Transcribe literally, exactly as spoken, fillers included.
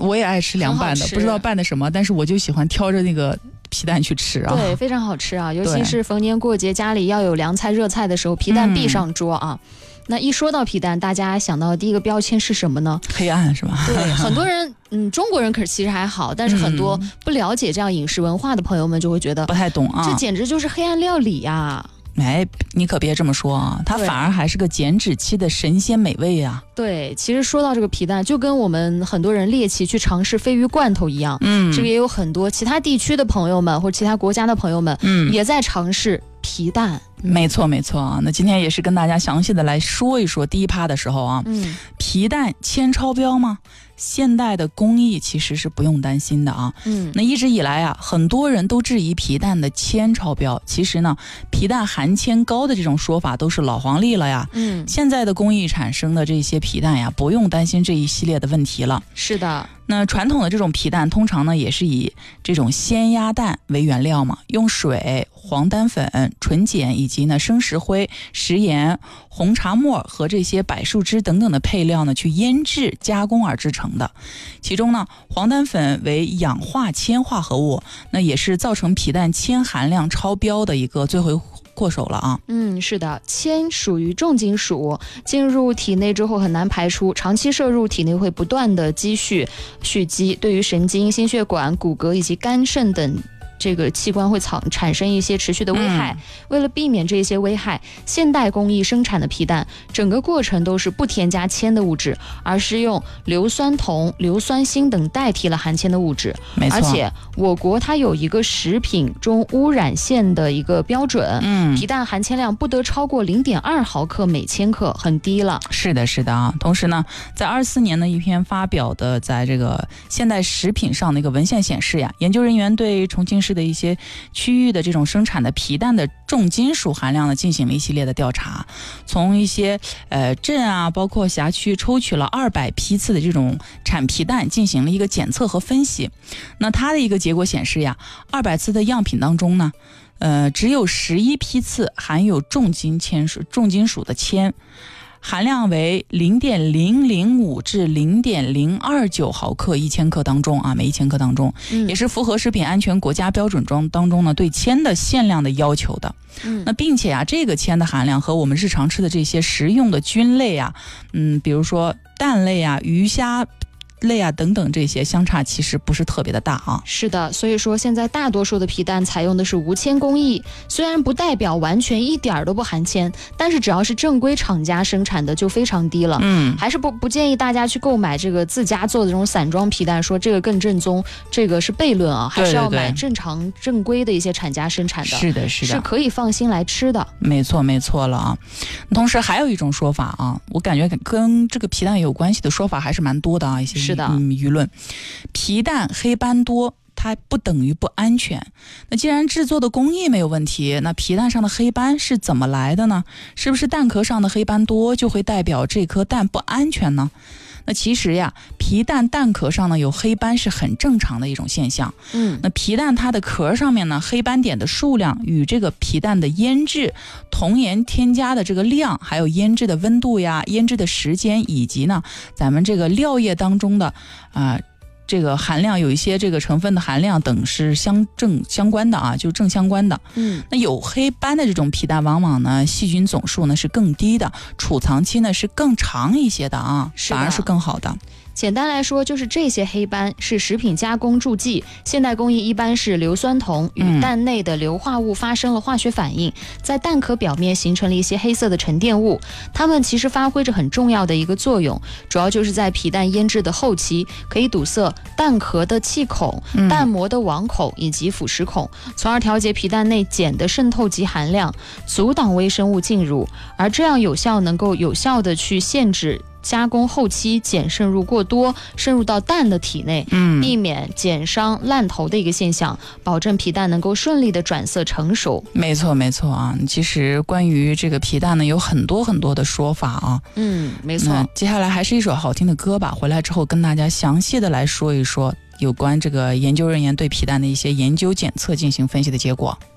我也爱吃凉拌的，不知道拌的什么，但是我就喜欢挑着那个皮蛋去吃啊。 对，非常好吃啊，尤其是逢年过节家里要有凉菜热菜的时候，皮蛋必上桌啊。嗯，那一说到皮蛋，大家想到的第一个标签是什么呢？ 黑暗是吧？ 对，很多人，嗯，中国人可是其实还好，但是很多不了解这样饮食文化的朋友们就会觉得不太懂啊， 这简直就是黑暗料理呀、啊！ 哎，你可别这么说啊，它反而还是个减脂期的神仙美味啊。 对，其实说到这个皮蛋，就跟我们很多人猎奇去尝试鲱鱼罐头一样，嗯，这个也有很多其他地区的朋友们或者其他国家的朋友们，嗯，也在尝试皮蛋。 没错没错啊，那今天也是跟大家详细的来说一说第一趴的时候啊，嗯，皮蛋铅超标吗？现代的工艺其实是不用担心的啊，嗯，那一直以来啊，很多人都质疑皮蛋的铅超标，其实呢，皮蛋含铅高的这种说法都是老黄历了呀，嗯，现在的工艺产生的这些皮蛋呀，不用担心这一系列的问题了。 是的。 那传统的这种皮蛋通常呢也是以这种鲜鸭蛋为原料嘛，用水、黄丹粉、纯碱以及呢生石灰、食盐、红茶末和这些柏树枝等等的配料呢去腌制加工而制成的。其中呢黄丹粉为氧化铅化合物，那也是造成皮蛋铅含量超标的一个罪魁过手了啊。 嗯，是的，铅属于重金属，进入体内之后很难排出，长期摄入体内会不断的积蓄蓄积，对于神经、心血管、骨骼以及肝肾等这个器官会产产生一些持续的危害、嗯、为了避免这些危害，现代工艺生产的皮蛋整个过程都是不添加铅的物质，而是用硫酸铜、硫酸锌等代替了含铅的物质。 没错， 而且我国它有一个食品中污染线的一个标准，嗯，皮蛋含铅量不得超过 零点二毫克每千克，很低了。 是的是的啊，同时呢在二四年的一篇发表的在这个现代食品上的一个文献显示呀，研究人员对重庆市的一些区域的这种生产的皮蛋的重金属含量呢进行了一系列的调查，从一些呃镇啊包括辖区抽取了二百批次的这种产皮蛋进行了一个检测和分析。那它的一个结果显示呀，二百次的样品当中呢呃只有十一批次含有重金铅属重金属的铅，含量为 零点零零五 至 零点零二九毫克一千克当中啊，每一千克当中、嗯、也是符合食品安全国家标准中当中呢对铅的限量的要求的。嗯，那并且啊，这个铅的含量和我们日常吃的这些食用的菌类啊，嗯，比如说蛋类啊、鱼虾类啊等等，这些相差其实不是特别的大啊。 是的，所以说现在大多数的皮蛋采用的是无铅工艺，虽然不代表完全一点都不含铅，但是只要是正规厂家生产的就非常低了。嗯，还是不不建议大家去购买这个自家做的这种散装皮蛋，说这个更正宗，这个是悖论啊，还是要买正常正规的一些厂家生产的。 是的是的， 是可以放心来吃的。 没错没错了啊。同时还有一种说法啊，我感觉跟这个皮蛋有关系的说法还是蛮多的啊，一些是的、 嗯、舆论，皮蛋黑斑多它不等于不安全。那既然制作的工艺没有问题，那皮蛋上的黑斑是怎么来的呢？是不是蛋壳上的黑斑多就会代表这颗蛋不安全呢？那其实呀，皮蛋蛋壳上呢有黑斑是很正常的一种现象。嗯，那皮蛋它的壳上面呢黑斑点的数量与这个皮蛋的腌制、童颜添加的这个量，还有腌制的温度呀、腌制的时间，以及呢咱们这个料液当中的啊。呃这个含量有一些这个成分的含量等是相正相关的啊，就正相关的。嗯，那有黑斑的这种皮蛋，往往呢细菌总数呢是更低的，储藏期呢是更长一些的啊，反而是更好的。 简单来说，就是这些黑斑是食品加工助剂，现代工艺一般是硫酸铜与蛋内的硫化物发生了化学反应、嗯、在蛋壳表面形成了一些黑色的沉淀物，它们其实发挥着很重要的一个作用，主要就是在皮蛋腌制的后期可以堵塞蛋壳的气孔、嗯、蛋膜的网口以及腐蚀孔，从而调节皮蛋内碱的渗透及含量，阻挡微生物进入，而这样有效能够有效的去限制加工后期碱渗入过多，渗入到蛋的体内，嗯，避免碱伤烂头的一个现象，保证皮蛋能够顺利的转色成熟。 没错没错啊，其实关于这个皮蛋呢有很多很多的说法啊。 嗯，没错。 接下来还是一首好听的歌吧，回来之后跟大家详细的来说一说有关这个研究人员对皮蛋的一些研究检测进行分析的结果。